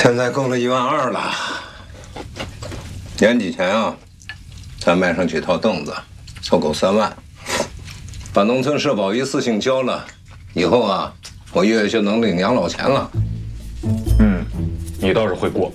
现在够了12000了。年几前啊，咱卖上几套凳子，凑够3万，把农村社保一次性交了，以后啊，我月月就能领养老钱了。 你倒是会过。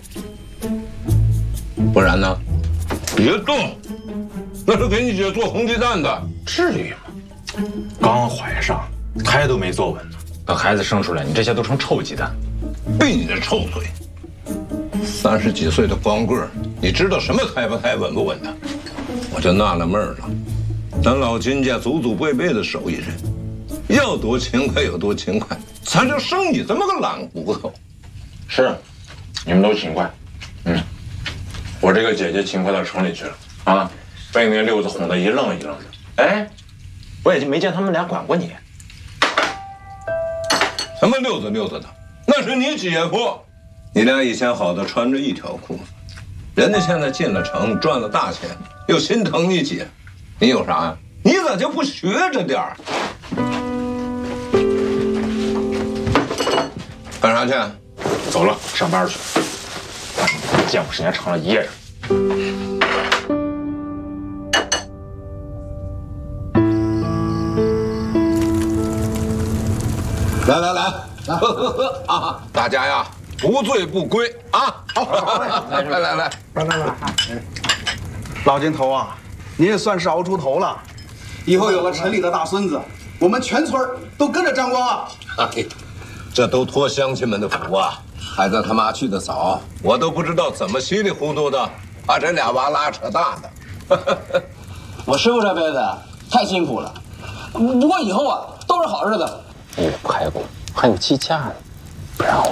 不然呢？别动，那是给你姐做红鸡蛋的。 至于吗？刚怀上，胎都没坐稳呢，等孩子生出来，你这些都成臭鸡蛋。 闭你的臭嘴！30几岁的光棍儿，你知道什么胎不胎、稳不稳的？我就纳了闷了，咱老金家祖祖辈辈的手艺人，要多勤快有多勤快，咱就生你这么个懒骨头。 是，你们都勤快。我这个姐姐勤快到城里去了啊，被那六子哄得一愣一愣的。哎，我也就没见他们俩管过你。 什么溜子的，那是你姐夫。你俩以前好的穿着一条裤子，人家现在进了城赚了大钱，又心疼你姐，你有啥呀？你咋就不学着点儿？干啥去？ 走了，上班去。见我时间长了噎着。 来，喝啊！大家呀，不醉不归啊！好，来。 老金头啊，你也算是熬出头了。以后有了城里的大孙子，我们全村都跟着沾光啊！ 哎，这都托乡亲们的福啊！孩子他妈去的早，我都不知道怎么稀里糊涂的把这俩娃拉扯大的。 我师傅这辈子太辛苦了，不过以后啊都是好日子。 你的排骨还有鸡架呢，不让我